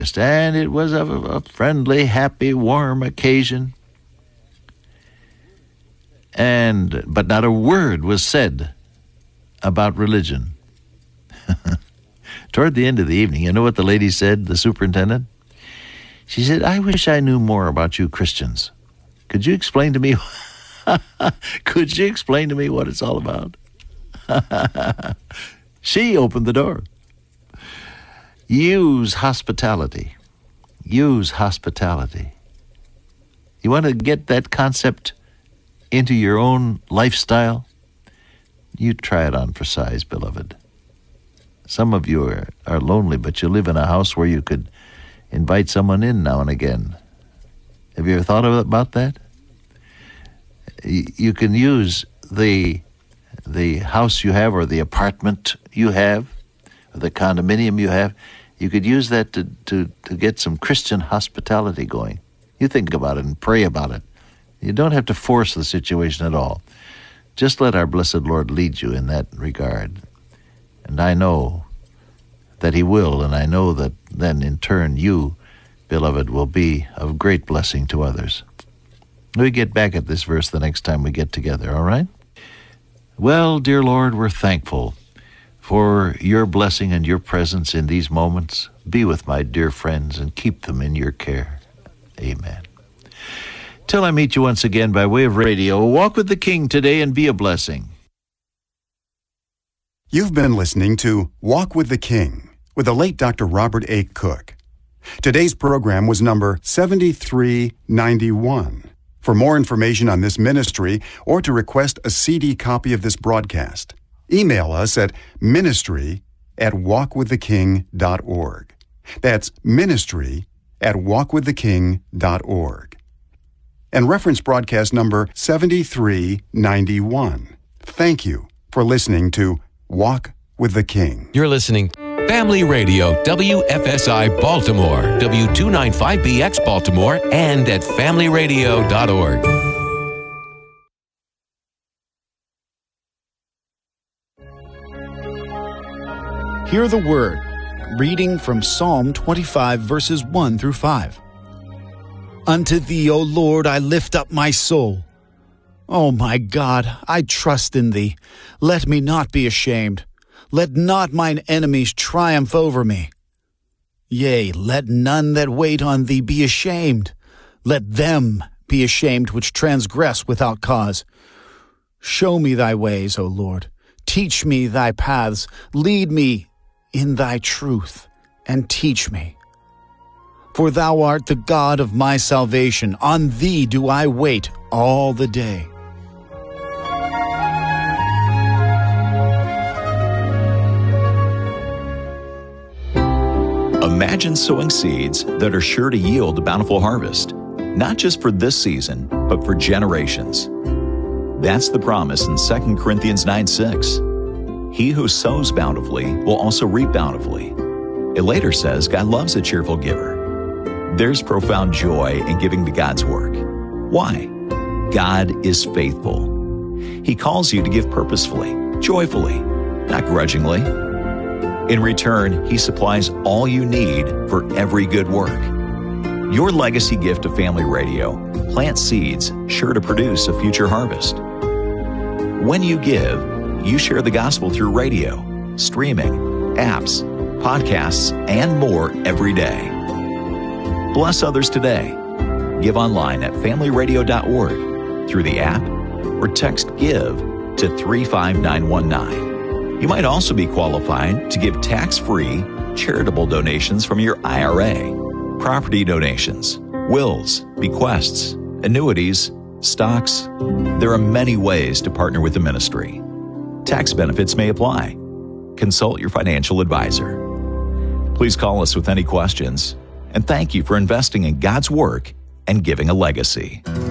And it was a friendly, happy, warm occasion. But not a word was said about religion. Toward the end of the evening, you know what the lady said, the superintendent? She said, "I wish I knew more about you Christians. Could you explain to me could you explain to me what it's all about?" She opened the door. Use hospitality. Use hospitality. You want to get that concept into your own lifestyle? You try it on for size, beloved. Some of you are lonely, but you live in a house where you could invite someone in now and again. Have you ever thought about that? You can use the house you have, or the apartment you have, or the condominium you have. You could use that to get some Christian hospitality going. You think about it and pray about it. You don't have to force the situation at all. Just let our blessed Lord lead you in that regard. And I know that He will, and I know that then in turn you, beloved, will be of great blessing to others. We get back at this verse the next time we get together, all right? Well, dear Lord, we're thankful for your blessing and your presence in these moments. Be with my dear friends and keep them in your care. Amen. Till I meet you once again by way of radio, walk with the King today and be a blessing. You've been listening to Walk with the King with the late Dr. Robert A. Cook. Today's program was number 7391. For more information on this ministry or to request a CD copy of this broadcast, email us at ministry@walkwiththeking.org. That's ministry@walkwiththeking.org. And reference broadcast number 7391. Thank you for listening to Walk with the King. You're listening Family Radio, WFSI Baltimore, W295BX Baltimore, and at familyradio.org. Hear the word, reading from Psalm 25, verses 1 through 5. Unto Thee, O Lord, I lift up my soul. O my God, I trust in Thee. Let me not be ashamed. Let not mine enemies triumph over me. Yea, let none that wait on Thee be ashamed. Let them be ashamed which transgress without cause. Show me Thy ways, O Lord. Teach me Thy paths. Lead me in Thy truth, and teach me. For Thou art the God of my salvation. On Thee do I wait all the day. Imagine sowing seeds that are sure to yield a bountiful harvest, not just for this season, but for generations. That's the promise in 2 Corinthians 9:6. He who sows bountifully will also reap bountifully. It later says God loves a cheerful giver. There's profound joy in giving to God's work. Why? God is faithful. He calls you to give purposefully, joyfully, not grudgingly. In return, He supplies all you need for every good work. Your legacy gift to Family Radio plants seeds sure to produce a future harvest. When you give, you share the gospel through radio, streaming, apps, podcasts, and more every day. Bless others today. Give online at familyradio.org, through the app, or text GIVE to 35919. You might also be qualified to give tax-free charitable donations from your IRA, property donations, wills, bequests, annuities, stocks. There are many ways to partner with the ministry. Tax benefits may apply. Consult your financial advisor. Please call us with any questions, and thank you for investing in God's work and giving a legacy.